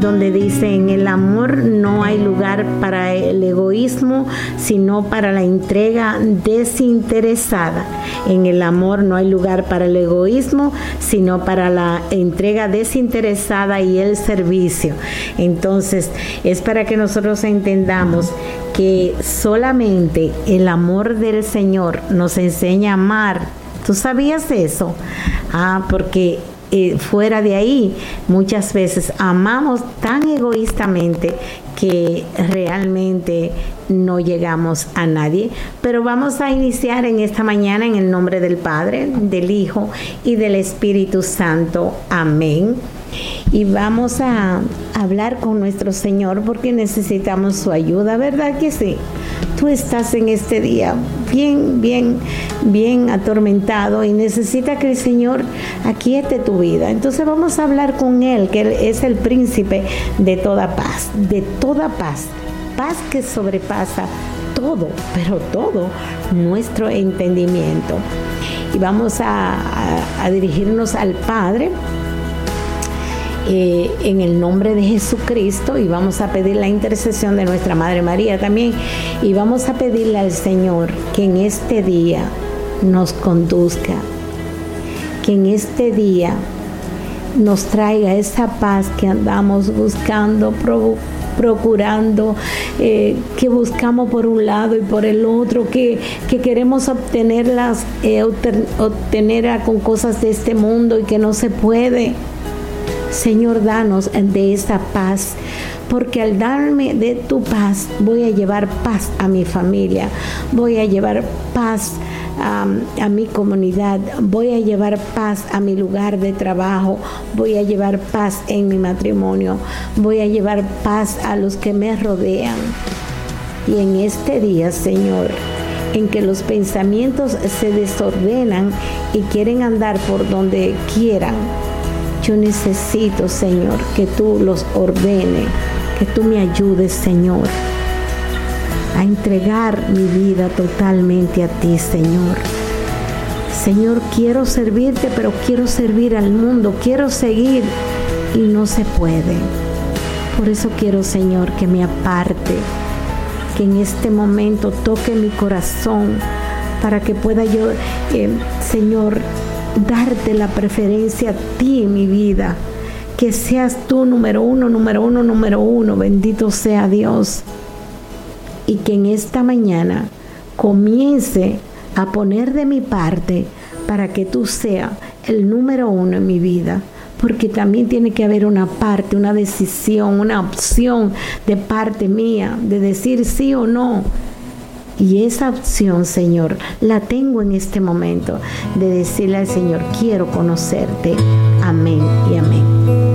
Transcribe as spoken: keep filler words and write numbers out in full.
donde dice: en el amor no hay lugar para el egoísmo, sino para la entrega desinteresada. En el amor no hay lugar para el egoísmo, sino para la entrega desinteresada y el servicio. Entonces, es para que nosotros entendamos que solamente el amor del Señor nos enseña a amar. ¿Tú sabías eso? Ah, porque eh, fuera de ahí muchas veces amamos tan egoístamente que realmente no llegamos a nadie. Pero vamos a iniciar en esta mañana en el nombre del Padre, del Hijo y del Espíritu Santo. Amén. Y vamos a hablar con nuestro Señor porque necesitamos su ayuda, ¿verdad que sí? Tú estás en este día bien, bien, bien atormentado y necesitas que el Señor aquiete tu vida. Entonces vamos a hablar con Él, que Él es el príncipe de toda paz, de toda paz, paz que sobrepasa todo, pero todo nuestro entendimiento. Y vamos a, a, a dirigirnos al Padre. Eh, en el nombre de Jesucristo, y vamos a pedir la intercesión de nuestra Madre María también, y vamos a pedirle al Señor que en este día nos conduzca, que en este día nos traiga esa paz que andamos buscando, pro, procurando, eh, que buscamos por un lado y por el otro, que, que queremos obtenerlas, eh, obten, obtenerla con cosas de este mundo y que no se puede. Señor, danos de esa paz, porque al darme de tu paz voy a llevar paz a mi familia, voy a llevar paz um, a mi comunidad, voy a llevar paz a mi lugar de trabajo, voy a llevar paz en mi matrimonio, voy a llevar paz a los que me rodean. Y en este día, Señor, en que los pensamientos se desordenan y quieren andar por donde quieran, yo necesito, Señor, que tú los ordenes, que tú me ayudes, Señor, a entregar mi vida totalmente a ti, Señor. Señor, quiero servirte, pero quiero servir al mundo, quiero seguir y no se puede. Por eso quiero, Señor, que me aparte, que en este momento toque mi corazón para que pueda yo, eh, Señor, darte la preferencia a ti en mi vida, que seas tú número uno, número uno, número uno, bendito sea Dios, y que en esta mañana comience a poner de mi parte para que tú seas el número uno en mi vida, porque también tiene que haber una parte, una decisión, una opción de parte mía, de decir sí o no. Y esa opción, Señor, la tengo en este momento de decirle al Señor: quiero conocerte. Amén y amén.